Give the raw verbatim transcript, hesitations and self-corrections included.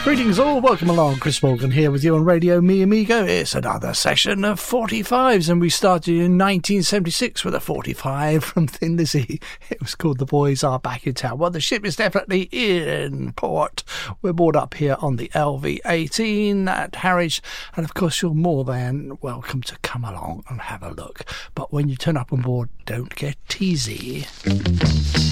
Greetings all, welcome along, Chris Morgan here with you on Radio Mi Amigo. It's another session of forty-fives, and we started in nineteen seventy-six with a forty-five from Thin Lizzy. It was called The Boys Are Back in Town. Well, the ship is definitely in port. We're moored up here on the L V eighteen at Harwich, and of course you're more than welcome to come along and have a look. But when you turn up on board, don't get teasy.